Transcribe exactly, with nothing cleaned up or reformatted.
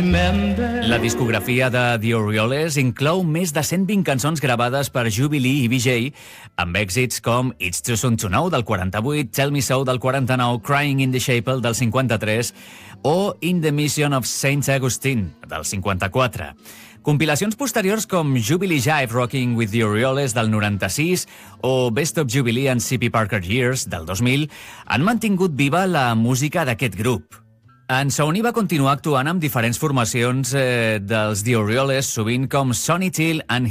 La discografia de The Orioles inclou més de cent vint cançons gravades per Jubilee i B J, amb èxits com It's Too Soon to Know del quaranta-vuit, Tell Me So del quaranta-nou, Crying in the Chapel del cinquanta-tres o In the Mission of Saint Augustine del cinquanta-quatre. Compilacions posteriors com Jubilee Jive Rocking with the Orioles del noranta-sis o Best of Jubilee and C P Parker Years del dos mil han mantingut viva la música d'aquest grup. En Sonny va continuar actuant amb diferents formacions eh, dels The Orioles, sovint com Sonny Till and